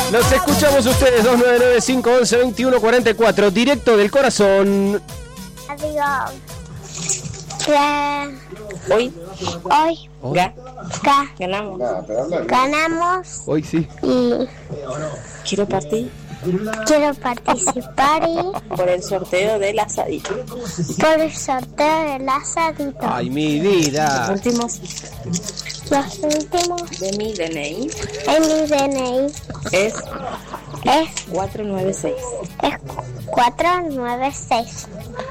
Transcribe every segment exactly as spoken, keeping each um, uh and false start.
Los escuchamos ustedes, dos nueve nueve, cinco once, veintiuno cuarenta y cuatro, directo del corazón. Adiós. Que Hoy, hoy ga, ga, ganamos. ganamos Hoy sí. y Quiero partir quiero participar y por el sorteo del asadito. por el sorteo del asadito. Ay, mi vida. Los últimos Los últimos de mi D N I en mi D N I es es, cuatro nueve seis. es cuatro nueve seis.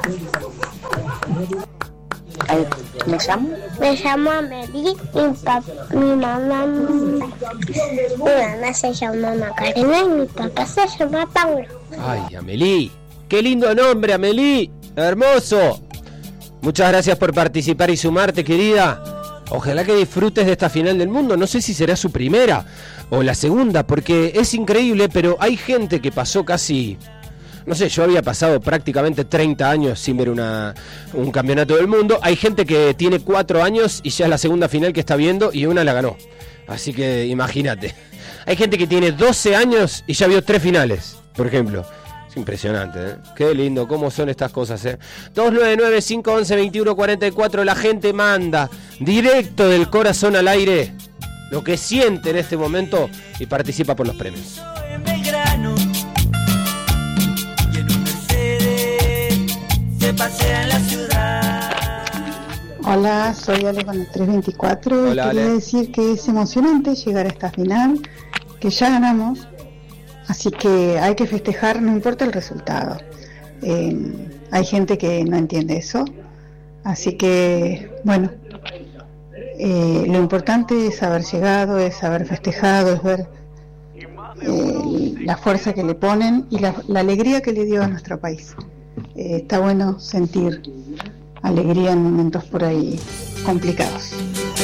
Ay, ¿me llamo? Me llamo Amelie, mi, pap- mi mamá mi mamá se llama Macarena y mi papá se llama Paulo. Ay, Amelie. Qué lindo nombre, Amelie. Hermoso. Muchas gracias por participar y sumarte, querida. Ojalá que disfrutes de esta final del mundo. No sé si será su primera o la segunda, porque es increíble, pero hay gente que pasó casi... No sé, yo había pasado prácticamente treinta años sin ver una, un campeonato del mundo. Hay gente que tiene cuatro años y ya es la segunda final que está viendo y una la ganó. Así que imagínate. Hay gente que tiene doce años y ya vio tres finales, por ejemplo. Es impresionante, ¿eh? Qué lindo, cómo son estas cosas, ¿eh? dos nueve nueve, cinco once, veintiuno cuarenta y cuatro, la gente manda directo del corazón al aire lo que siente en este momento y participa por los premios. En Belgrano y en un Mercedes se pasea en la ciudad. Hola, soy Ale con el trescientos veinticuatro. Hola, Quería Ale. decir que es emocionante llegar a esta final, que ya ganamos, así que hay que festejar, no importa el resultado. Eh, hay gente que no entiende eso, así que, bueno, eh, lo importante es haber llegado, es haber festejado, es ver eh, la fuerza que le ponen y la, la alegría que le dio a nuestro país. Eh, está bueno sentir alegría en momentos por ahí complicados.